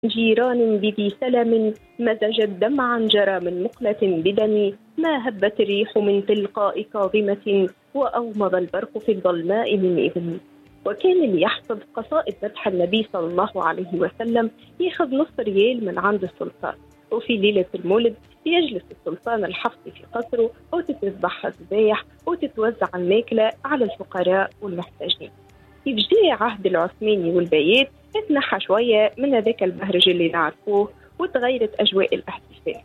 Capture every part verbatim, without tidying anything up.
جيران بذي سلم، مزج الدمع عن جرى من مقلة بدمي، ما هبت الريح من تلقاء كاظمة، وأومض البرق في الظلماء من إذن. وكان اللي يحفظ قصائد مدح النبي صلى الله عليه وسلم ياخذ نص ريال من عند السلطان، وفي ليلة المولد يجلس السلطان الحفظ في قصره وتتذبح الذبايح وتتوزع الماكلة على الفقراء والمحتاجين. في جاء عهد العثماني والبيات اتنحى شوية من هذاك البهرج اللي نعرفوه وتغيرت أجواء الاحتفال،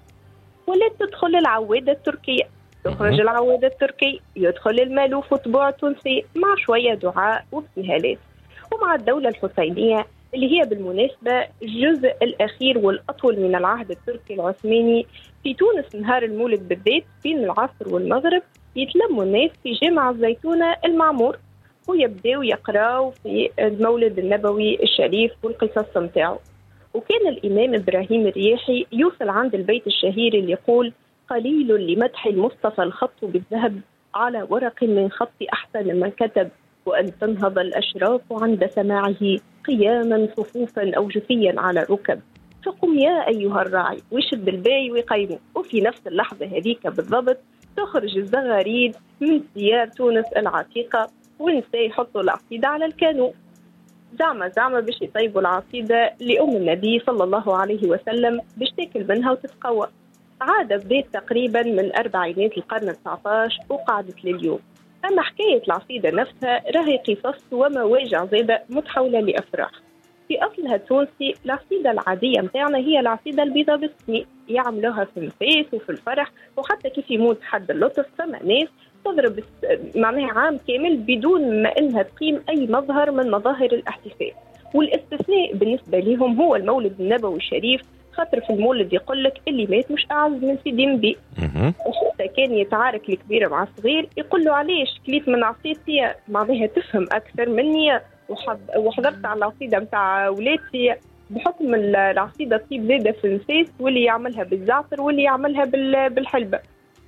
ولات تدخل العوادة التركية، تخرج العوادة التركية، يدخل المالوف وطبوع تونسي مع شوية دعاء وابتهالات. ومع الدولة الحسينية اللي هي بالمناسبة الجزء الأخير والأطول من العهد التركي العثماني، في تونس نهار المولد بالذات بين العصر والمغرب يتلموا الناس في جامع الزيتونة المعمور ويبداوا يقراوا في المولد النبوي الشريف والقصص متاعه. وكان الإمام إبراهيم الرياحي يوصل عند البيت الشهير اللي يقول: قليل لمدح المصطفى الخط بالذهب، على ورق من خط أحسن من كتب، وأن تنهض الأشراف عند سماعه قياما صفوفا أو جثيا على ركب، فقم يا أيها الراعي وشد الباي ويقيموا. وفي نفس اللحظة هذيك بالضبط تخرج الزغاريد من ديار تونس العتيقة ونساء يحطوا العصيدة على الكانو، زعمة زعمة باش يطيبوا العصيدة لأم النبي صلى الله عليه وسلم باش تاكل منها وتتقوى. عادة بدات تقريبا من أربعينات القرن التسعطاش وقعدت لليوم. أما حكاية العصيدة نفسها راهي قصص ومواجع زادة متحولة لأفراح. في أصلها التونسي العصيدة العادية متاعنا هي العصيدة البيضاء بالسميد، يعملوها في النفاس وفي الفرح، وحتى كيف يموت حد اللطف فما ناس تضرب معناها عام كامل بدون ما إنها تقيم أي مظهر من مظاهر الاحتفال. والاستثناء بالنسبة لهم هو المولد النبوي الشريف، خاطر في المولد يقول لك اللي مات مش أعز من سيدي نبي. وحتى كان يتعارك الكبير مع الصغير يقول له: علاش كليت من عصيتي معناها تفهم أكثر مني وحضرت على العصيدة متاع ولادتي، بحكم العصيدة طيب زادة في النفاس، واللي يعملها بالزعتر واللي يعملها بالحلبة.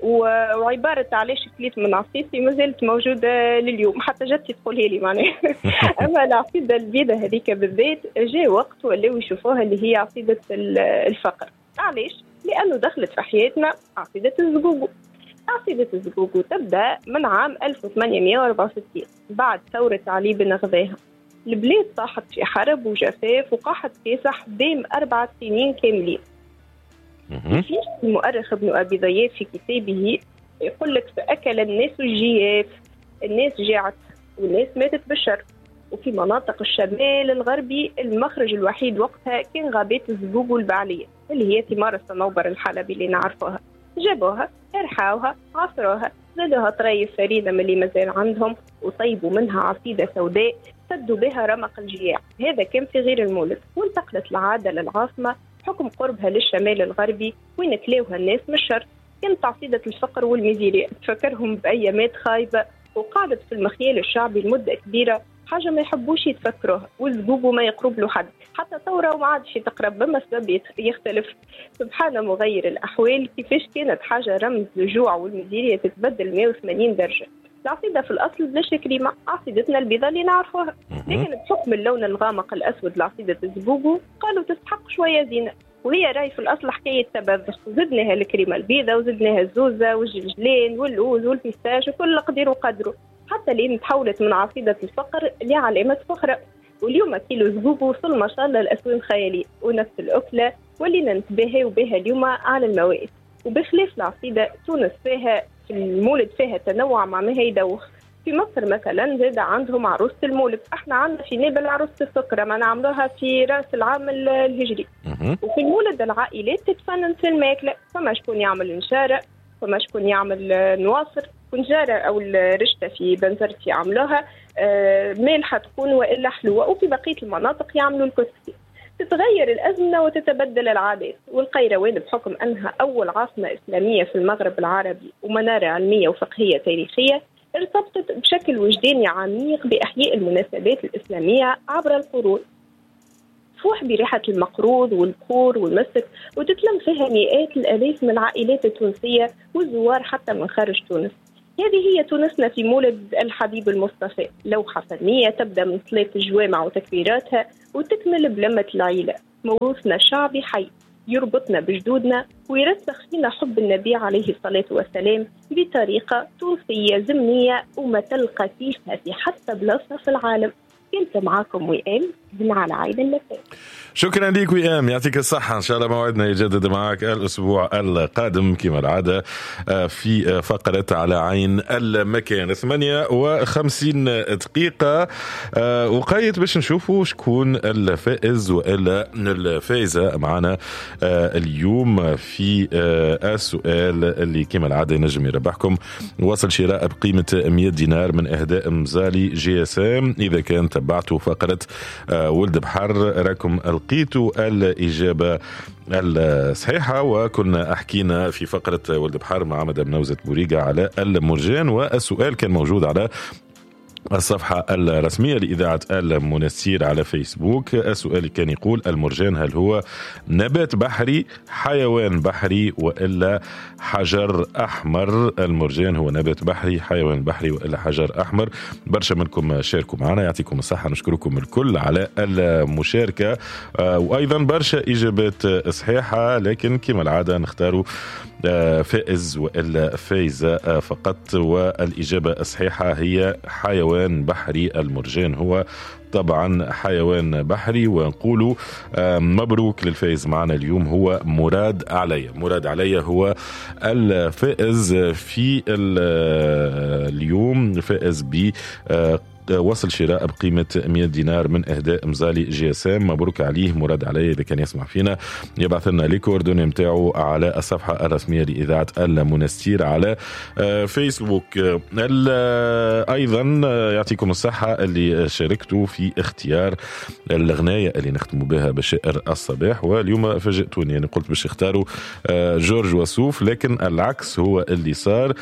وعبارة علاش كليت من عصيتي ما زالت موجودة لليوم، حتى جدتي تقولها لي معناها. أما العصيدة البيضاء هذيك بالذات جاء وقت ولاو يشوفوها اللي هي عصيدة الفقر. علاش؟ لأنه دخلت في حياتنا عصيدة الزقوقو. عصيدة الزقوقو تبدأ من عام ألف وثمانمائة وأربعة وستين بعد ثورة علي بن غذاها. البلاد طاحت في حرب وجفاف وقحط كاسح دام أربع سنين كاملين. في المؤرخ ابن أبي ضياف في كتابه يقول لك: فأكل الناس الجياف، الناس جاعت والناس ماتت بالشر. وفي مناطق الشمال الغربي المخرج الوحيد وقتها كان غابات الزقوقو البعلية اللي هي ثمار الصنوبر الحلبي اللي نعرفوها. جابوها، ارحاوها، عصروها، زادوها طريف فريدة من اللي مازال عندهم، وطيبوا منها عصيدة سوداء سدوا بها رمق الجياع. هذا كان في غير المولد. وانتقلت العادة للعاصمة حكم قربها للشمال الغربي وين كلاوها الناس من الشرق. كانت عصيدة الفقر والميزيريا تفكرهم بأيامات خايبة، وقعدت في المخيال الشعبي لمدة كبيرة، حاجة ما يحبوش يتفكروها، والزقوقو ما يقرب له حد، حتى ثورة وما عادش يتقرب بما السبب يختلف. سبحان مغير الأحوال، كيفاش كانت حاجة رمز للجوع والميزيريا تتبدل مئة وثمانين درجة. العصيدة في الأصل بلاش كريمة، عصيدتنا البيضاء اللي نعرفوها، لكن بحكم اللون الغامق الأسود لعصيدة الزقوقو قالوا تستحق شوية زينة، وهي راي في الأصل حكاية تبذخ. زدناها الكريمة البيضاء وزدناها الزوزة والجلجلين واللوز والفيستاش وكل قدير وقدره، حتى لين تحولت من عصيدة الفقر لعلامة فخرة. واليوم كيلو زقوقو وصل ما شاء الله الأسوان خيالي، ونفس الأكلة واللي ننتبه بها اليوم على الموائد. وبخلاف العصيدة تونس فيها في المولد فيها تنوع معناها يدوخ. في مصر مثلا زاد عندهم عروسة المولد، احنا عندنا في نابل عروسة السكرة ما نعملوها في رأس العام الهجري. وفي المولد العائلات تتفنن في الماكلة، فما شكون يعمل نشارة، فما شكون يعمل نواصر، ونجارة أو الرشتة في بنزرتي يعملوها آه مالحة تكون وإلا حلوة. وفي بقية المناطق يعملوا الكسكسي. تتغير الأزمنة وتتبدل العادات. والقيروان بحكم أنها أول عاصمة إسلامية في المغرب العربي ومنارة علمية وفقهية تاريخية، ارتبطت بشكل وجداني عميق بإحياء المناسبات الإسلامية عبر القرون. تفوح بريحة المقروض والبخور والمسك، وتتلم فيها مئات الآلاف من العائلات التونسية والزوار حتى من خارج تونس. هذه هي تونسنا في مولد الحبيب المصطفى، لوحة فنية تبدأ من صلاة الجوامع وتكبيراتها وتكمل بلمة العيلة. موروثنا شعبي حي يربطنا بجدودنا ويرسخ فينا حب النبي عليه الصلاة والسلام بطريقة توصية زمنية وما تلقى فيها في حتى بلاصة في العالم. كنت معاكم وئام من على عيد اللفات. شكرا لك وئام، يعطيك الصحة. إن شاء الله موعدنا يجدد معك الأسبوع القادم كما العادة في فقرة على عين المكان. ثمانية وخمسين دقيقة وقايت باش نشوفوا شكون الفائز وإلا الفائزة معنا اليوم في السؤال اللي كما العادة ينجم يربحكم وصل شراء بقيمة مئة دينار من إهداء مزالي جي اس ام. إذا كان تبعتوا فقرة ولد بحر راكم لقيتوا الإجابة الصحيحة، وكنا أحكينا في فقرة ولد بحر مع مدام نوزة بوريقة على المرجان، والسؤال كان موجود على الصفحة الرسمية لإذاعة المنستير على فيسبوك. السؤال كان يقول: المرجان هل هو نبات بحري، حيوان بحري وإلا حجر أحمر؟ المرجان هو نبات بحري، حيوان بحري وإلا حجر أحمر؟ برشا منكم شاركوا معنا، يعطيكم الصحة، نشكركم الكل على المشاركة، وأيضا برشا إجابات صحيحة، لكن كما العادة نختاروا فائز وإلا فايزة فقط، والإجابة الصحيحة هي حيوان بحري. المرجان هو طبعا حيوان بحري، ونقولوا مبروك للفائز معنا اليوم هو مراد عليا. مراد عليا هو الفائز في اليوم، فائز ب وصل شراء بقيمة مئة دينار من إهداء مزالي جي اس ام. مبروك عليه مراد عليه. إذا كان يسمع فينا يبعث لنا لي كوردوني متاعو على الصفحة الرسمية لإذاعة المنستير على فيسبوك. أيضا يعطيكم الصحة اللي شاركتوا في اختيار الغناية اللي نختموا بها بشائر الصباح، واليوم فاجئتوني، يعني قلت باش يختاروا جورج وسوف، لكن العكس هو اللي صار.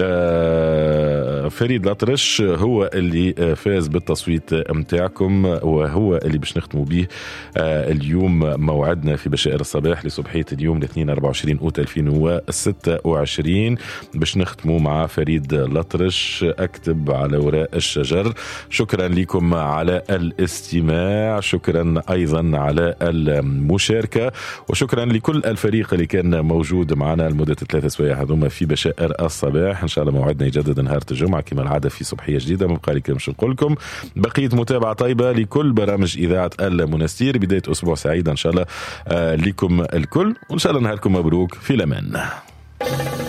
فريد الأطرش هو اللي فاز بالتصويت متاعكم، وهو اللي باش نختموا به اليوم موعدنا في بشائر الصباح لصبحية اليوم الاثنين أربعة وعشرين أوت ألفين وستة وعشرين، باش نختموا مع فريد الأطرش أكتب على وراء الشجر. شكرا لكم على الاستماع، شكرا أيضا على المشاركة، وشكرا لكل الفريق اللي كان موجود معنا لمدة ثلاثة سوايع هذوما في بشائر الصباح. إن شاء الله موعدنا يجدد نهار الجمعة كما العادة في صبحية جديدة. مبقى لي كلمش نقول لكم بقية متابعة طيبة لكل برامج إذاعة المنستير. بداية أسبوع سعيد إن شاء الله لكم الكل، وإن شاء الله نهاركم مبروك. في الأمان.